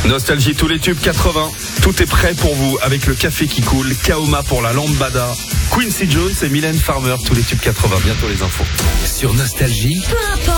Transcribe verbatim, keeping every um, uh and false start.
Nostalgie, tous les tubes quatre-vingts. Tout est prêt pour vous avec le café qui coule, Kaoma pour la lambada, Quincy Jones et Mylène Farmer, tous les tubes quatre-vingts. Bientôt les infos. Sur Nostalgie.